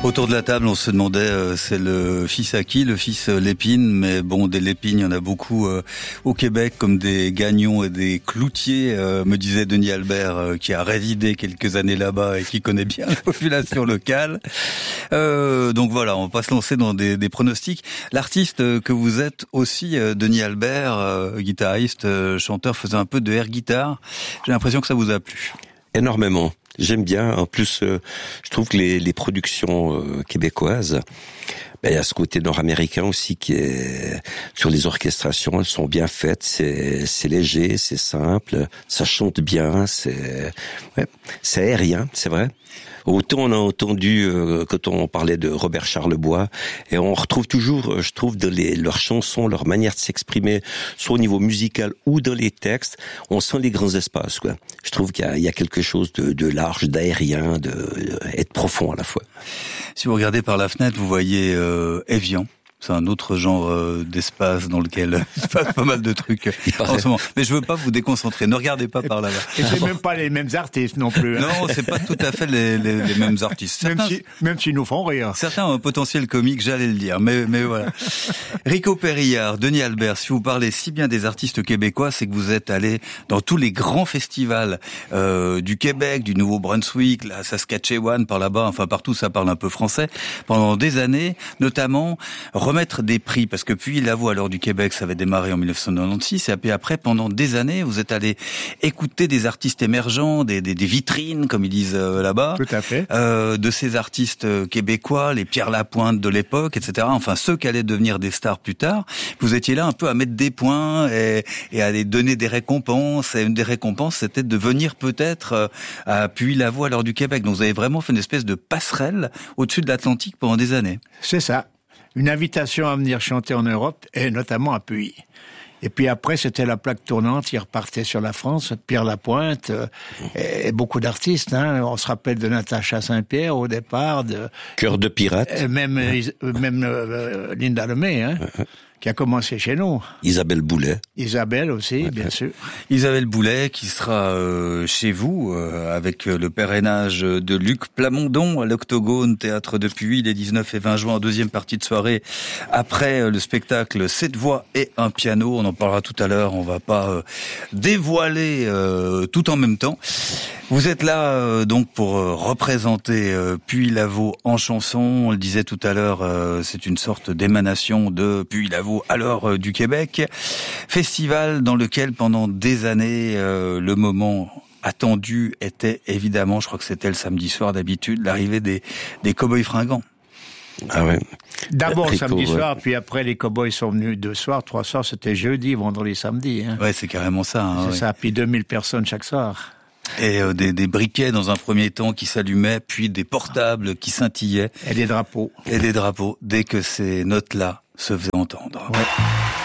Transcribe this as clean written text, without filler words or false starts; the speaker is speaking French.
Autour de la table, on se demandait, c'est le fils à qui, le fils Lépine, mais bon, des Lépines, il y en a beaucoup au Québec, comme des Gagnon et des Cloutier, me disait Denis Albert, qui a résidé quelques années là-bas et qui connaît bien la population locale. Donc voilà, on va pas se lancer dans des pronostics. L'artiste que vous êtes aussi, Denis Albert, guitariste, chanteur, faisait un peu de air guitare. J'ai l'impression que ça vous a plu. Énormément. J'aime bien. En plus, je trouve que les productions québécoises, il y a ce côté nord-américain aussi qui est sur les orchestrations. Elles sont bien faites. C'est léger, c'est simple, ça chante bien. C'est aérien, c'est vrai. Autant on a entendu quand on parlait de Robert Charlebois, et on retrouve toujours, je trouve, dans leurs chansons, leur manière de s'exprimer, soit au niveau musical ou dans les textes, on sent les grands espaces, quoi. Je trouve qu'il y a quelque chose de large, d'aérien, et de profond à la fois. Si vous regardez par la fenêtre, vous voyez Évian. C'est un autre genre d'espace dans lequel il se passe pas mal de trucs en ce moment. Mais je veux pas vous déconcentrer. Ne regardez pas par là-bas. Et c'est même pas les mêmes artistes non plus. Non, c'est pas tout à fait les mêmes artistes. Même s'ils nous font rire. Certains ont un potentiel comique, j'allais le dire. Mais voilà. Rico Périllard, Denis Albert, si vous parlez si bien des artistes québécois, c'est que vous êtes allés dans tous les grands festivals du Québec, du Nouveau-Brunswick, la Saskatchewan, par là-bas, enfin partout ça parle un peu français, pendant des années, notamment remettre des prix, parce que puis la voix alors du Québec, ça avait démarré en 1996, et puis après, pendant des années, vous êtes allé écouter des artistes émergents, des vitrines, comme ils disent là-bas. Tout à fait. De ces artistes québécois, les Pierre Lapointe de l'époque, etc. Enfin, ceux qui allaient devenir des stars plus tard. Vous étiez là un peu à mettre des points et à les donner des récompenses. Et une des récompenses, c'était de venir peut-être à Puy-la-Voix alors du Québec. Donc vous avez vraiment fait une espèce de passerelle au-dessus de l'Atlantique pendant des années. C'est ça. Une invitation à venir chanter en Europe, et notamment à Puy. Et puis après, c'était la plaque tournante, il repartait sur la France, Pierre Lapointe, et beaucoup d'artistes. Hein. On se rappelle de Natacha Saint-Pierre au départ, de Cœur de pirate. Même Linda Lemay, hein, qui a commencé chez nous. Isabelle Boulay. Isabelle aussi, bien sûr. Isabelle Boulay, qui sera chez vous, avec le parrainage de Luc Plamondon à l'Octogone, Théâtre de Puy, les 19 et 20 juin, en deuxième partie de soirée, après le spectacle 7 voix et un piano. On en parlera tout à l'heure, on va pas dévoiler tout en même temps. Vous êtes là donc pour représenter Puy-la-Vaux en chanson. On le disait tout à l'heure, c'est une sorte d'émanation de Puy-la-Vaux alors du Québec. Festival dans lequel pendant des années le moment attendu était évidemment, je crois que c'était le samedi soir d'habitude, l'arrivée des Cowboys Fringants. Ah ouais. D'abord le samedi soir, puis après les Cowboys sont venus 2 soirs, 3 soirs, c'était jeudi, vendredi, samedi. Hein. Ouais, c'est carrément ça. Hein, c'est ça, puis 2000 personnes chaque soir. Et des briquets dans un premier temps qui s'allumaient, puis des portables qui scintillaient. Et des drapeaux. Et des drapeaux, dès que ces notes-là se faisaient entendre. Ouais.